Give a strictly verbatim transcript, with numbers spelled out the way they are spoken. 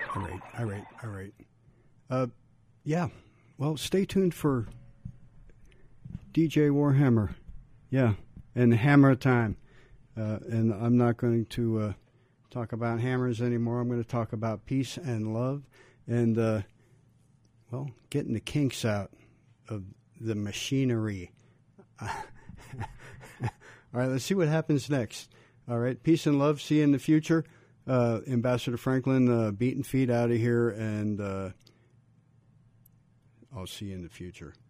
All right, all right, all right. Uh, yeah. Well, stay tuned for D J Warhammer. Yeah, and Hammer Time. Uh, and I'm not going to uh, talk about hammers anymore. I'm going to talk about peace and love and, uh, well, getting the kinks out of the machinery. All right, let's see what happens next. All right, peace and love. See you in the future. Uh, Ambassador Franklin, uh, beating feet out of here, and uh, I'll see you in the future.